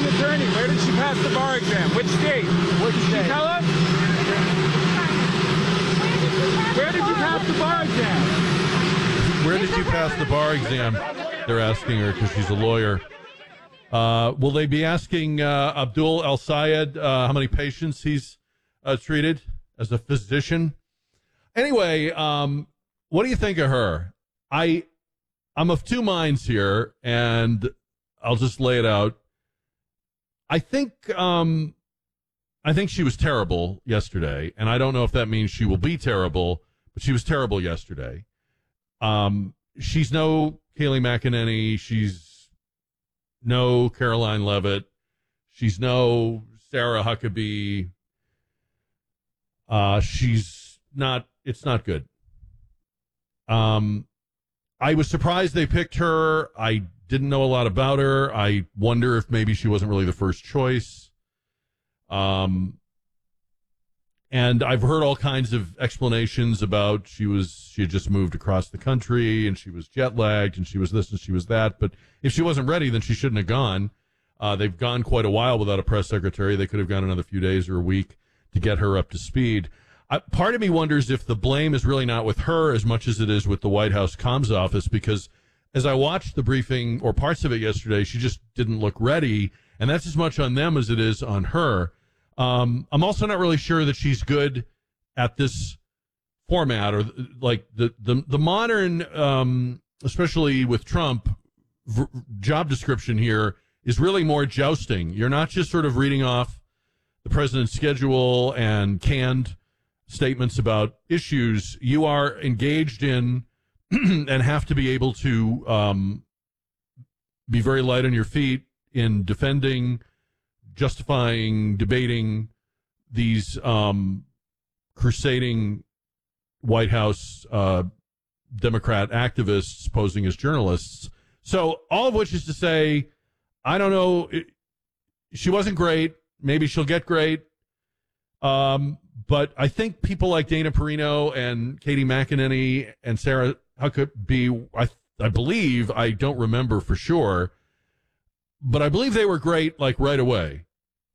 an attorney. Where did she pass the bar exam? Which state? What did she tell us? Where did you pass the bar exam? Where did you pass the bar exam? They're asking her because she's a lawyer. Will they be asking Abdul El Sayed how many patients he's treated as a physician? Anyway, what do you think of her? I'm of two minds here, and I'll just lay it out. I think she was terrible yesterday, and I don't know if that means she will be terrible, but she was terrible yesterday. She's no Kayleigh McEnany. She's no Caroline Leavitt. She's no Sarah Huckabee. She's not. It's not good. I was surprised they picked her. I didn't know a lot about her. I wonder if maybe she wasn't really the first choice. And I've heard all kinds of explanations about she had just moved across the country and she was jet lagged and she was this and she was that. But if she wasn't ready, then she shouldn't have gone. They've gone quite a while without a press secretary. They could have gone another few days or a week to get her up to speed. Part of me wonders if the blame is really not with her as much as it is with the White House comms office, because as I watched the briefing or parts of it yesterday, she just didn't look ready. And that's as much on them as it is on her. I'm also not really sure that she's good at this format, or like the modern, especially with Trump, job description here is really more jousting. You're not just sort of reading off the president's schedule and canned statements about issues. You are engaged in and have to be able to be very light on your feet in defending, justifying, debating these crusading White House Democrat activists posing as journalists. So all of which is to say, I don't know. She wasn't great. Maybe she'll get great. But I think people like Dana Perino and Katie McEnany and Sarah Huckabee, I believe, I don't remember for sure, but I believe they were great, like, right away.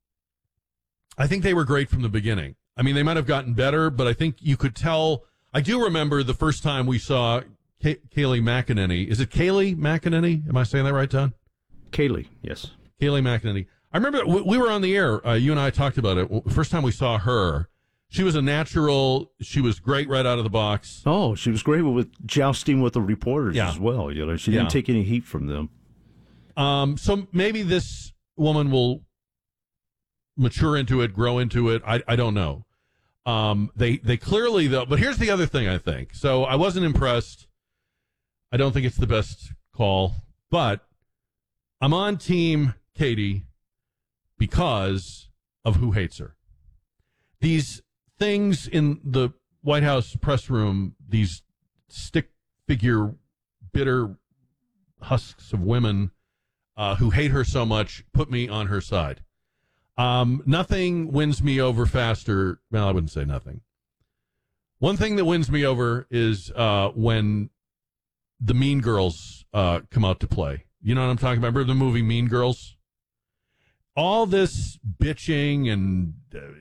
I think they were great from the beginning. I mean, they might have gotten better, but I think you could tell. I do remember the first time we saw Kayleigh McEnany. Is it Kayleigh McEnany? Am I saying that right, Don? Kayleigh, yes. Kayleigh McEnany. I remember we were on the air. You and I talked about it. The first time we saw her, she was a natural. She was great right out of the box. Oh, she was great with jousting with the reporters as well. You know, she didn't take any heat from them. So maybe this woman will mature into it, grow into it. I don't know. They clearly, though. But here's the other thing, I think. So I wasn't impressed. I don't think it's the best call, but I'm on team Katie because of who hates her. These things in the White House press room, these stick figure, bitter husks of women who hate her so much, put me on her side. Nothing wins me over faster. Well, I wouldn't say nothing. One thing that wins me over is when the Mean Girls come out to play. You know what I'm talking about? Remember the movie Mean Girls? All this bitching and,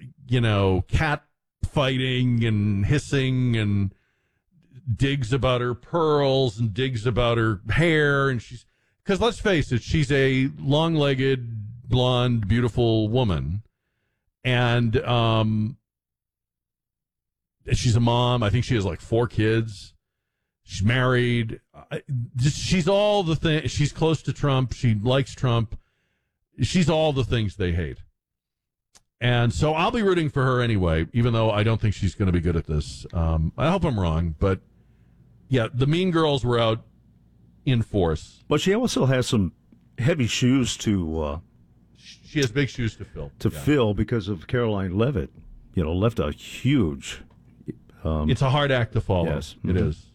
cat fighting and hissing and digs about her pearls and digs about her hair. And because let's face it, she's a long-legged, blonde, beautiful woman. And she's a mom. I think she has like 4 kids. She's married. She's all the things. She's close to Trump. She likes Trump. She's all the things they hate. And so I'll be rooting for her anyway, even though I don't think she's going to be good at this. I hope I'm wrong, but yeah, the Mean Girls were out in force. But she also has some heavy shoes to... she has big shoes to fill. Fill because of Caroline Leavitt. Left a huge... it's a hard act to follow. Yes. Mm-hmm. It is.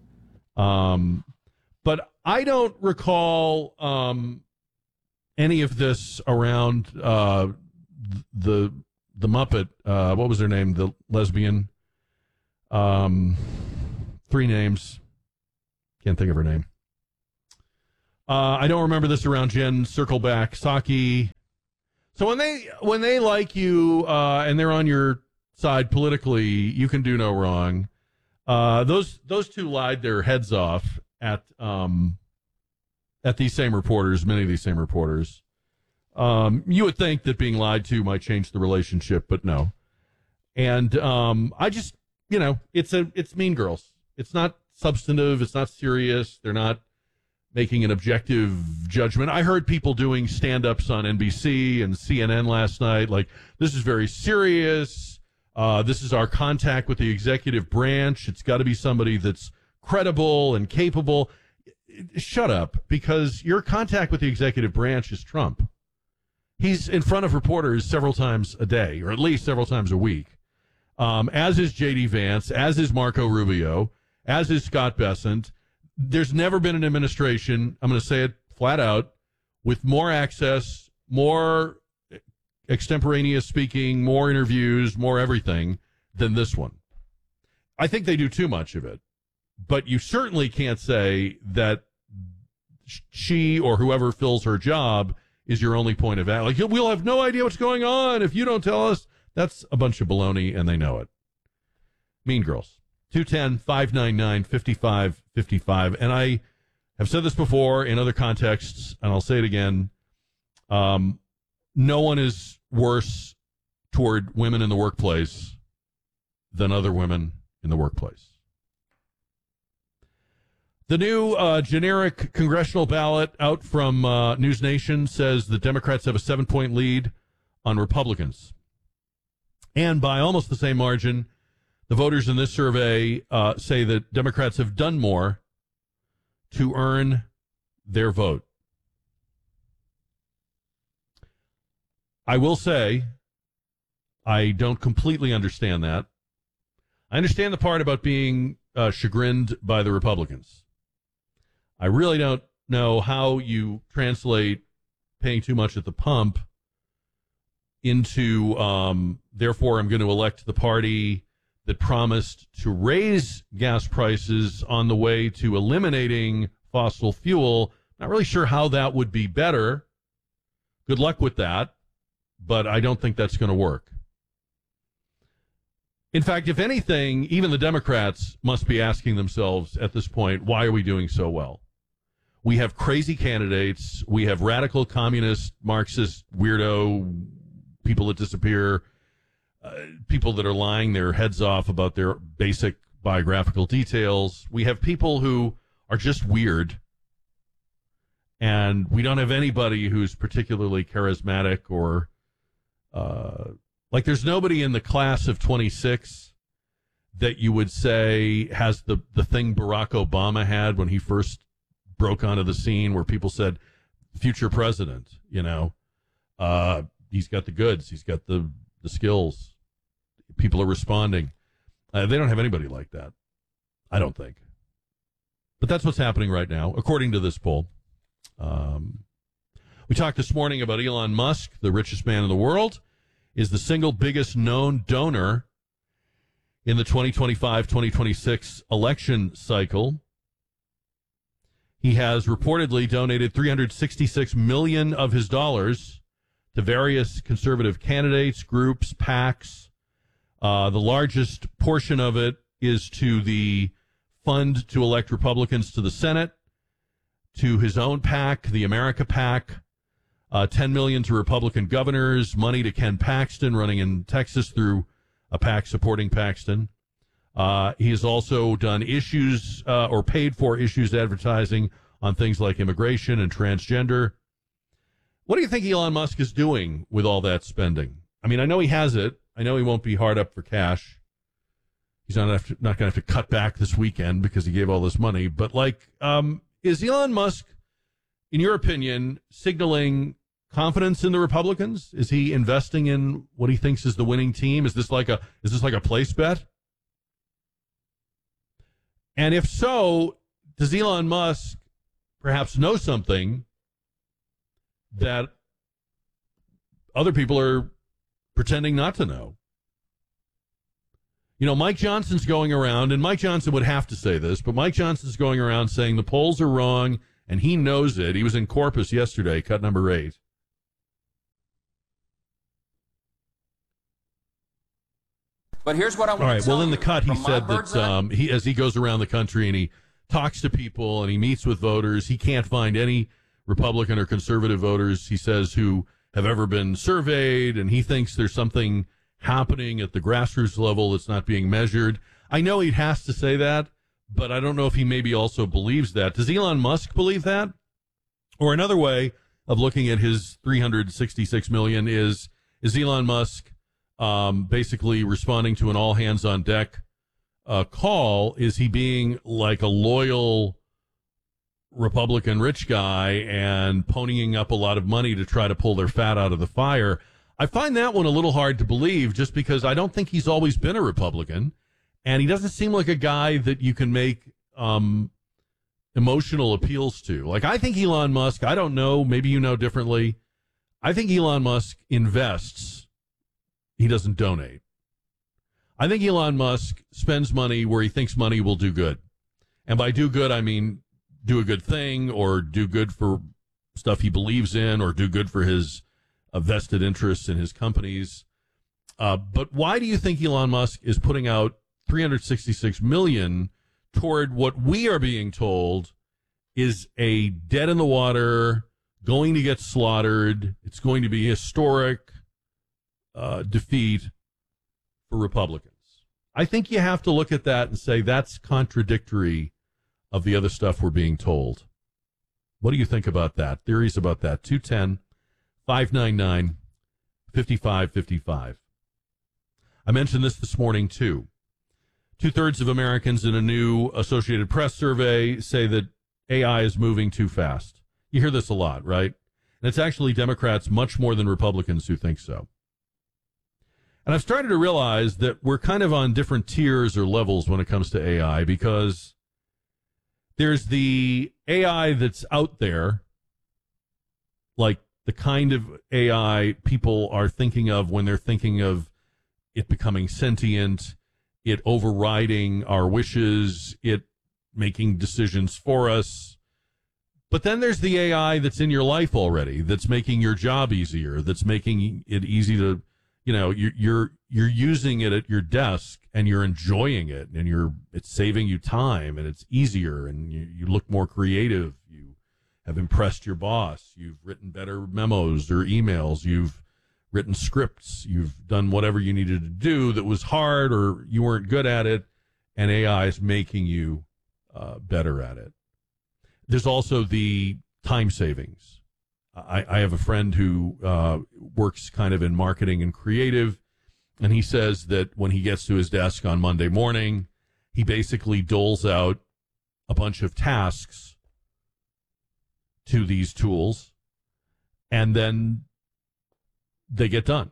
But I don't recall any of this around the Muppet. What was her name? The lesbian. 3 names. Can't think of her name. I don't remember this around Jen Circleback Psaki. So when they like you and they're on your side politically, you can do no wrong. Those two lied their heads off at these same reporters, many of these same reporters. You would think that being lied to might change the relationship, but no. And I just, it's Mean Girls. It's not substantive. It's not serious. They're not making an objective judgment. I heard people doing stand-ups on NBC and CNN last night, like, this is very serious. This is our contact with the executive branch. It's got to be somebody that's credible and capable. Shut up, because your contact with the executive branch is Trump. He's in front of reporters several times a day, or at least several times a week, as is J.D. Vance, as is Marco Rubio, as is Scott Bessent. There's never been an administration, I'm going to say it flat out, with more access, more extemporaneous speaking, more interviews, more everything than this one. I think they do too much of it. But you certainly can't say that she or whoever fills her job is your only point of act. Like, we'll have no idea what's going on if you don't tell us. That's a bunch of baloney, and they know it. Mean Girls. 210-599-5555. And I have said this before in other contexts, and I'll say it again. No one is worse toward women in the workplace than other women in the workplace. The new generic congressional ballot out from News Nation says the Democrats have a 7-point lead on Republicans. And by almost the same margin, the voters in this survey say that Democrats have done more to earn their vote. I will say I don't completely understand that. I understand the part about being chagrined by the Republicans. I really don't know how you translate paying too much at the pump into, therefore, I'm going to elect the party that promised to raise gas prices on the way to eliminating fossil fuel. Not really sure how that would be better. Good luck with that, but I don't think that's going to work. In fact, if anything, even the Democrats must be asking themselves at this point, why are we doing so well? We have crazy candidates. We have radical communist, Marxist, weirdo people that disappear, people that are lying their heads off about their basic biographical details. We have people who are just weird. And we don't have anybody who's particularly charismatic or, like, there's nobody in the class of 26 that you would say has the thing Barack Obama had when he first broke onto the scene, where people said, future president, he's got the goods, he's got the skills, people are responding. They don't have anybody like that, I don't think. But that's what's happening right now, according to this poll. We talked this morning about Elon Musk, the richest man in the world, is the single biggest known donor in the 2025-2026 election cycle. He has reportedly donated $366 million of his dollars to various conservative candidates, groups, PACs. The largest portion of it is to the fund to elect Republicans to the Senate, to his own PAC, the America PAC, $10 million to Republican governors, money to Ken Paxton running in Texas through a PAC supporting Paxton. He has also done issues or paid for issues advertising on things like immigration and transgender. What do you think Elon Musk is doing with all that spending? I mean, I know he has it. I know he won't be hard up for cash. He's not going to have to cut back this weekend because he gave all this money. But, is Elon Musk, in your opinion, signaling confidence in the Republicans? Is he investing in what he thinks is the winning team? Is this like a place bet? And if so, does Elon Musk perhaps know something that other people are pretending not to know? Mike Johnson's going around, and Mike Johnson would have to say this, but Mike Johnson's going around saying the polls are wrong, and he knows it. He was in Corpus yesterday, cut number 8. But here's what I want to tell you. All right. Well, in the cut, he said that as he goes around the country and he talks to people and he meets with voters, he can't find any Republican or conservative voters, he says, who have ever been surveyed, and he thinks there's something happening at the grassroots level that's not being measured. I know he has to say that, but I don't know if he maybe also believes that. Does Elon Musk believe that? Or another way of looking at his $366 million is Elon Musk basically responding to an all-hands-on-deck call? Is he being like a loyal Republican rich guy and ponying up a lot of money to try to pull their fat out of the fire? I find that one a little hard to believe, just because I don't think he's always been a Republican, and he doesn't seem like a guy that you can make emotional appeals to. Like, I think Elon Musk, I don't know, maybe you know differently, I think Elon Musk invests. He doesn't donate. I think Elon Musk spends money where he thinks money will do good. And by do good, I mean do a good thing, or do good for stuff he believes in, or do good for his vested interests in his companies. But why do you think Elon Musk is putting out $366 million toward what we are being told is a dead in the water, going to get slaughtered, it's going to be historic defeat for Republicans? I think you have to look at that and say that's contradictory of the other stuff we're being told. What do you think about that? Theories about that? 210-599-5555. I mentioned this morning, too. 2/3 of Americans in a new Associated Press survey say that AI is moving too fast. You hear this a lot, right? And it's actually Democrats much more than Republicans who think so. And I've started to realize that we're kind of on different tiers or levels when it comes to AI, because there's the AI that's out there, like the kind of AI people are thinking of when they're thinking of it becoming sentient, it overriding our wishes, it making decisions for us. But then there's the AI that's in your life already, that's making your job easier, that's making it easy to, you're using it at your desk and you're enjoying it, and it's saving you time, and it's easier, and you look more creative. You have impressed your boss. You've written better memos or emails. You've written scripts. You've done whatever you needed to do that was hard or you weren't good at it, and AI is making you better at it. There's also the time savings. I have a friend who works kind of in marketing and creative, and he says that when he gets to his desk on Monday morning, he basically doles out a bunch of tasks to these tools, and then they get done.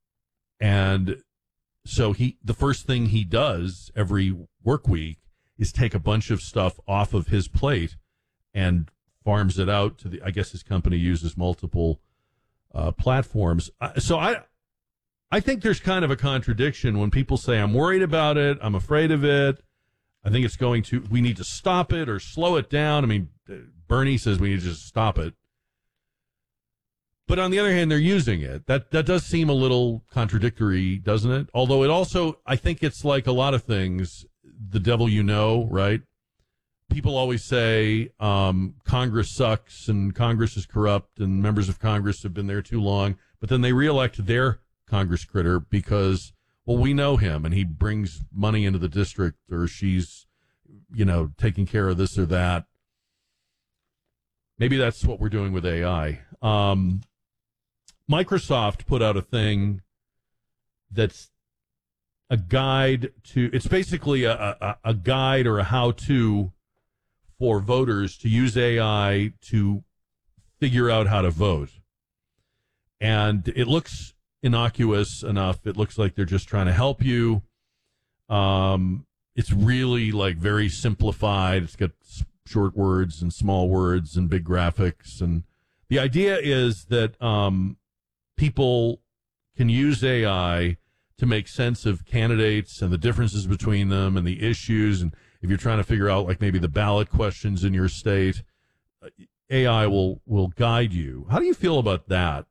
And so the first thing he does every work week is take a bunch of stuff off of his plate and farms it out to I guess his company uses multiple platforms. So I think there's kind of a contradiction when people say, I'm worried about it, I'm afraid of it, I think we need to stop it or slow it down. I mean, Bernie says we need to just stop it. But on the other hand, they're using it. That does seem a little contradictory, doesn't it? Although it also, I think it's like a lot of things, the devil right? People always say Congress sucks and Congress is corrupt and members of Congress have been there too long, but then they reelect their Congress critter because, well, we know him and he brings money into the district, or she's, taking care of this or that. Maybe that's what we're doing with AI. Microsoft put out a thing that's a guide to, it's basically a guide or a how-to for voters to use AI to figure out how to vote. And it looks innocuous enough. It looks like they're just trying to help you. It's really like very simplified. It's got short words and small words and big graphics. And the idea is that people can use AI to make sense of candidates and the differences between them and the issues. And if you're trying to figure out like maybe the ballot questions in your state, AI will guide you. How do you feel about that?